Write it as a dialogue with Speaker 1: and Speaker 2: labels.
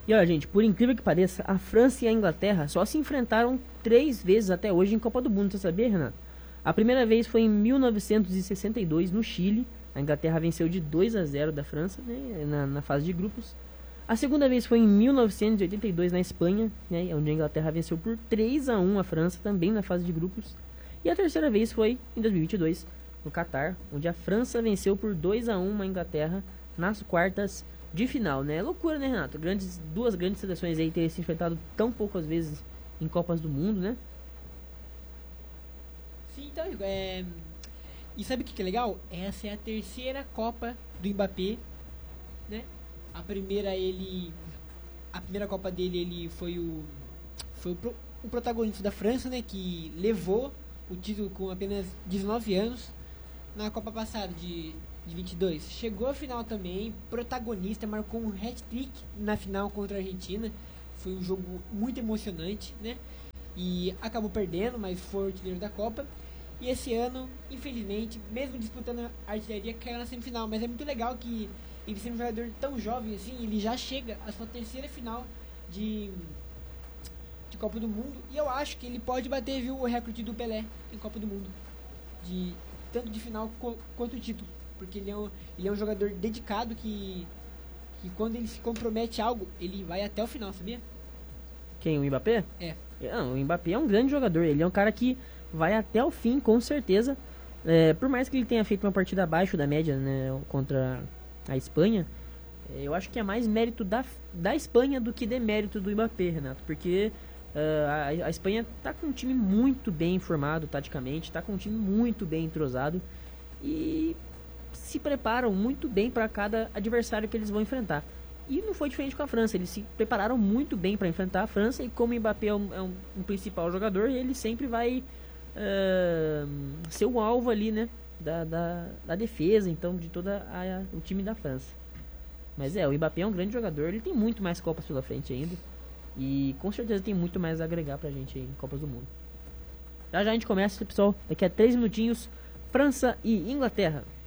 Speaker 1: E olha, gente, por incrível que pareça, a França e a Inglaterra só se enfrentaram 3 vezes até hoje em Copa do Mundo, você sabia, Renato? A primeira vez foi em 1962, no Chile. A Inglaterra venceu de 2-0 da França, né, na fase de grupos. A segunda vez foi em 1982, na Espanha, né, onde a Inglaterra venceu por 3-1 a França, também na fase de grupos. E a terceira vez foi em 2022, no Catar, onde a França venceu por 2-1 a Inglaterra nas quartas de final, né? É loucura, né, Renato? Duas grandes seleções aí terem se enfrentado tão poucas vezes em Copas do Mundo, né?
Speaker 2: Sim, então, e sabe o que é legal? Essa é a terceira Copa do Mbappé, né? A primeira Copa dele, ele foi o protagonista da França, né? Que levou o título com apenas 19 anos. Na Copa passada de 22, chegou à final também, protagonista, marcou um hat-trick na final contra a Argentina. Foi um jogo muito emocionante, né? E acabou perdendo, mas foi o artilheiro da Copa. E esse ano, infelizmente, mesmo disputando a artilharia, caiu na semifinal. Mas é muito legal que ele, sendo um jogador tão jovem assim, ele já chega à sua terceira final de Copa do Mundo. E eu acho que ele pode bater, viu, o recorde do Pelé em Copa do Mundo, tanto de final quanto o título. Porque ele é um jogador dedicado que quando ele se compromete a algo, ele vai até o final, sabia?
Speaker 1: Quem? O Mbappé?
Speaker 2: É.
Speaker 1: Não, o Mbappé é um grande jogador. Ele é um cara que vai até o fim, com certeza. Por mais que ele tenha feito uma partida abaixo da média, né, contra a Espanha, eu acho que é mais mérito da Espanha do que demérito do Mbappé, Renato. Porque a Espanha tá com um time muito bem formado taticamente, tá com um time muito bem entrosado e se preparam muito bem para cada adversário que eles vão enfrentar. E não foi diferente com a França, eles se prepararam muito bem para enfrentar a França, e como o Mbappé é um principal jogador, ele sempre vai ser o alvo ali, né, da defesa, então, de todo o time da França. Mas o Mbappé é um grande jogador, ele tem muito mais Copas pela frente ainda, e com certeza tem muito mais a agregar pra gente aí em Copas do Mundo. Já já a gente começa, pessoal, daqui a 3 minutinhos, França e Inglaterra.